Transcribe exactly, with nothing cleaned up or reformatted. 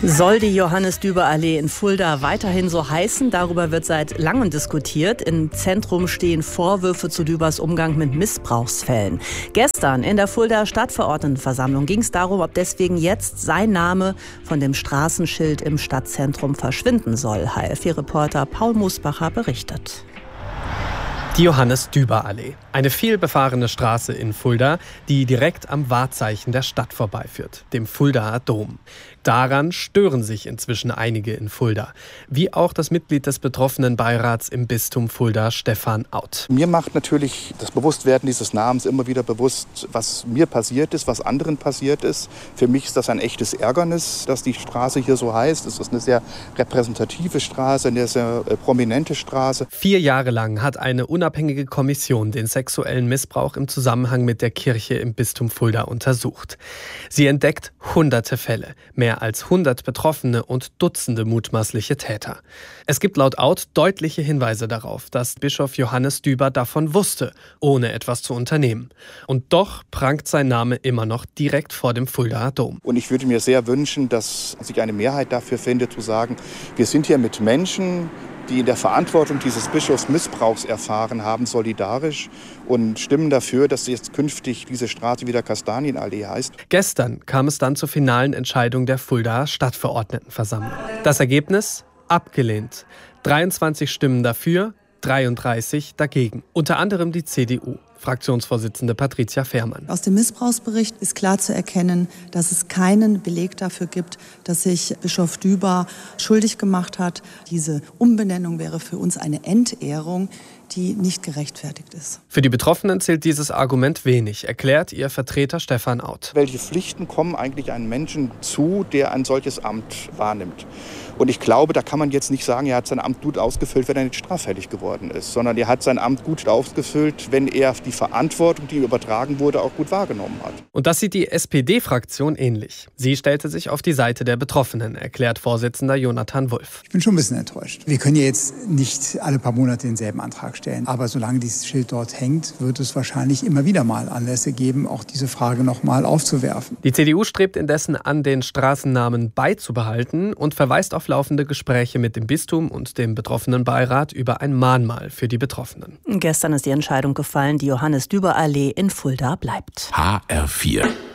Soll die Johannes-Düber-Allee in Fulda weiterhin so heißen? Darüber wird seit langem diskutiert. Im Zentrum stehen Vorwürfe zu Dübers Umgang mit Missbrauchsfällen. Gestern in der Fulda Stadtverordnetenversammlung ging es darum, ob deswegen jetzt sein Name von dem Straßenschild im Stadtzentrum verschwinden soll. H L vier-Reporter Paul Musbacher berichtet. Die Johannes-Düber-Allee, eine vielbefahrene Straße in Fulda, die direkt am Wahrzeichen der Stadt vorbeiführt, dem Fuldaer Dom. Daran stören sich inzwischen einige in Fulda, wie auch das Mitglied des betroffenen Beirats im Bistum Fulda, Stefan Auth. Mir macht natürlich das Bewusstwerden dieses Namens immer wieder bewusst, was mir passiert ist, was anderen passiert ist. Für mich ist das ein echtes Ärgernis, dass die Straße hier so heißt. Es ist eine sehr repräsentative Straße, eine sehr äh, prominente Straße. Vier Jahre lang hat eine unabhängige Kommission den sexuellen Missbrauch im Zusammenhang mit der Kirche im Bistum Fulda untersucht. Sie entdeckt hunderte Fälle, mehr als hundert Betroffene und Dutzende mutmaßliche Täter. Es gibt laut Auth deutliche Hinweise darauf, dass Bischof Johannes Düber davon wusste, ohne etwas zu unternehmen. Und doch prangt sein Name immer noch direkt vor dem Fuldaer Dom. Und ich würde mir sehr wünschen, dass sich eine Mehrheit dafür findet, zu sagen, wir sind hier mit Menschen, die in der Verantwortung dieses Bischofs Missbrauchs erfahren haben, solidarisch und stimmen dafür, dass jetzt künftig diese Straße wieder Kastanienallee heißt. Gestern kam es dann zur finalen Entscheidung der Fuldaer Stadtverordnetenversammlung. Das Ergebnis? Abgelehnt. dreiundzwanzig Stimmen dafür, dreiunddreißig dagegen. Unter anderem die C D U. Fraktionsvorsitzende Patricia Fehrmann. Aus dem Missbrauchsbericht ist klar zu erkennen, dass es keinen Beleg dafür gibt, dass sich Bischof Düber schuldig gemacht hat. Diese Umbenennung wäre für uns eine Entehrung, die nicht gerechtfertigt ist. Für die Betroffenen zählt dieses Argument wenig, erklärt ihr Vertreter Stefan Auth. Welche Pflichten kommen eigentlich einem Menschen zu, der ein solches Amt wahrnimmt? Und ich glaube, da kann man jetzt nicht sagen, er hat sein Amt gut ausgefüllt, wenn er nicht straffällig geworden ist, sondern er hat sein Amt gut ausgefüllt, wenn er die Verantwortung, die ihm übertragen wurde, auch gut wahrgenommen hat. Und das sieht die S P D-Fraktion ähnlich. Sie stellte sich auf die Seite der Betroffenen, erklärt Vorsitzender Jonathan Wulff. Ich bin schon ein bisschen enttäuscht. Wir können ja jetzt nicht alle paar Monate denselben Antrag stellen. Aber solange dieses Schild dort hängt, wird es wahrscheinlich immer wieder mal Anlässe geben, auch diese Frage noch mal aufzuwerfen. Die C D U strebt indessen an, den Straßennamen beizubehalten und verweist auf laufende Gespräche mit dem Bistum und dem betroffenen Beirat über ein Mahnmal für die Betroffenen. Gestern ist die Entscheidung gefallen, die Johannes-Düber-Allee in Fulda bleibt. H R vier